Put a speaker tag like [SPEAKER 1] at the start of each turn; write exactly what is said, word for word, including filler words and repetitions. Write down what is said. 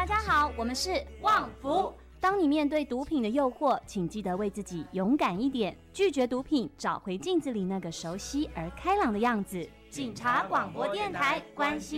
[SPEAKER 1] 家好，我们是旺福。当你面对毒品的诱惑，请记得为自己勇敢一点，拒绝毒品，找回镜子里那个熟悉而开朗的样子。警察广播电台，关心